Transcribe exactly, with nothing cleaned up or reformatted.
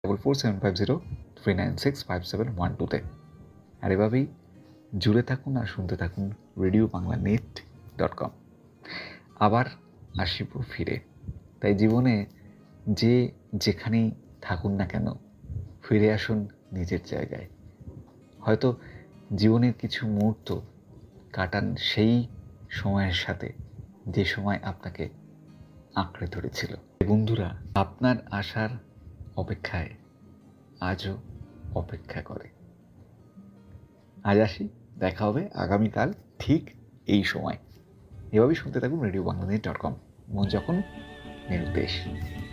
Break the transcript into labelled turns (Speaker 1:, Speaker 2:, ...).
Speaker 1: Double four seven five zero three nine six five seven one টুতে। আর এভাবেই জুড়ে থাকুন আর শুনতে থাকুন radio Bangla net dot com. আবার আসিব ফিরে। তাই জীবনে যে যেখানেই থাকুন না কেন, ফিরে আসুন নিজের জায়গায়। হয়তো জীবনের কিছু মুহূর্ত কাটান সেই সময়ের সাথে যে সময় আপনাকে আঁকড়ে ধরেছিল। বন্ধুরা আপনার আসার অপেক্ষায় আজও অপেক্ষা করে। আজ আসি, দেখা হবে আগামীকাল ঠিক এই সময়। এভাবেই শুনতে থাকুন রেডিও বাংলা ডট কম। মন যখন নির্দেশ।